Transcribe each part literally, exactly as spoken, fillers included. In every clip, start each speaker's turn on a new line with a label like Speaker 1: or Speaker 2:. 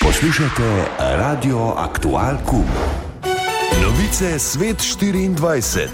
Speaker 1: Poslušate Radio Aktual Q. Novice Svet štiriindvajset.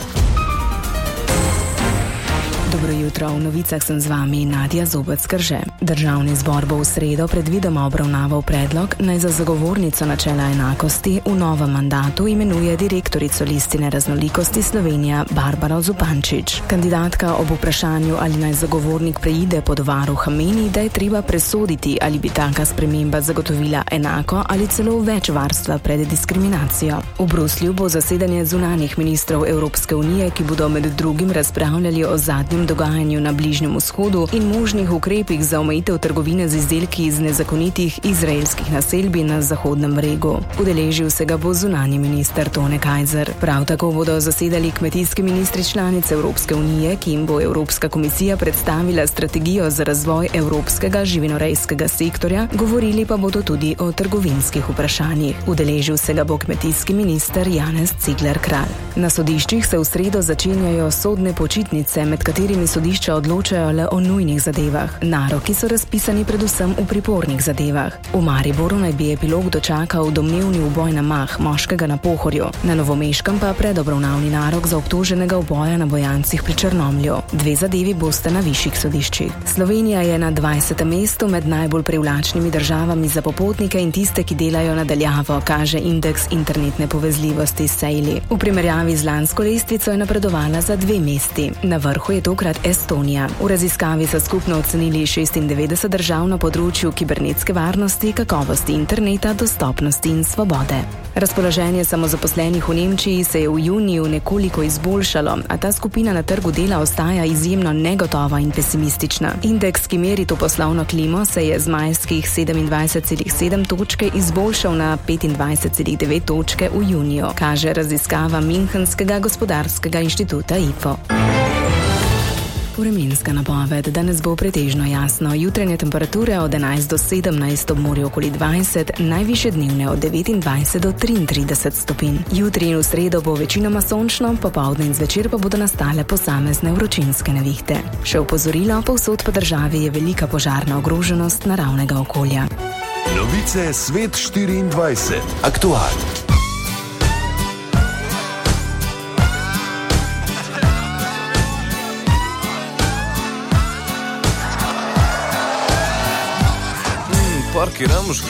Speaker 2: Dobro jutro, v novicah sem z vami Nadja Zobec-Krže. Državni zbor bo v sredo predvidoma obravnaval predlog, naj za zagovornico načela enakosti v novem mandatu imenuje direktorico Listine raznolikosti Slovenija Barbaro Zupančič. Kandidatka ob vprašanju, ali naj zagovornik preide pod varuha, meni, da je treba presoditi, ali bi taka sprememba zagotovila enako ali celo več varstva pred diskriminacijo. V Bruslju bo zasedanje zunanjih ministrov Evropske unije, ki bodo med drugim razpravljali o zadnjem dogajanju na Bližnjem vzhodu in možnih ukrepih za omejitev trgovine z izdelki iz nezakonitih izraelskih naselbin na Zahodnem bregu. Udeležil se ga bo zunanji minister Tone Kajzer. Prav tako bodo zasedali kmetijski ministri članice Evropske unije, ki jim bo Evropska komisija predstavila strategijo za razvoj evropskega živinorejskega sektorja, govorili pa bodo tudi o trgovinskih vprašanjih. Udeležil se ga bo kmetijski minister Janez Cigler Kralj. Na sodiščih se v sredo začenjajo sodne počitnice, med katerimi sodišča odločajo le o nujnih zadevah. Naroki so razpisani predvsem v pripornih zadevah. V Mariboru naj bi epilog dočakal domnevni uboj na mah moškega na Pohorju, na Novomeškem pa predobravnavni narok za obtoženega uboja na Bojancih pri Črnomlju. Dve zadevi boste na višjih sodiščih. Slovenija je na dvajsetem mestu med najbolj privlačnimi državami za popotnike in tiste, ki delajo na daljavo, kaže indeks internetne povezljivosti Sejli. V primerjavi z lansko lestvico je napredovala za dve mesti. Na vrhu je tokrat Estonija. V raziskavi so skupno ocenili šestindevetdeset držav na področju kibernetske varnosti, kakovosti interneta, dostopnosti in svobode. Razpoloženje samozaposlenih v Nemčiji se je v juniju nekoliko izboljšalo, a ta skupina na trgu dela ostaja izjemno negotova in pesimistična. Indeks, ki meri to poslovno klimo, se je z majskih sedemindvajset celih sedem točke izboljšal na petindvajset celih devet točke v juniju, kaže raziskava Münchenskega gospodarskega inštituta I F O. Vremenska napoved. Danes bo pretežno jasno. Jutranje temperature od enajst do sedemnajst, ob morju okoli dvajset, najvišje dnevne od devetindvajset do triintrideset stopinj. Jutri in v sredo bo večinoma sončno, popoldne in zvečer pa bodo nastale posamezne vročinske nevihte. Še opozorilo, povsod po državi je velika požarna ogroženost naravnega okolja.
Speaker 1: Novice Svet štiriindvajset. Aktual.
Speaker 3: Parkiramos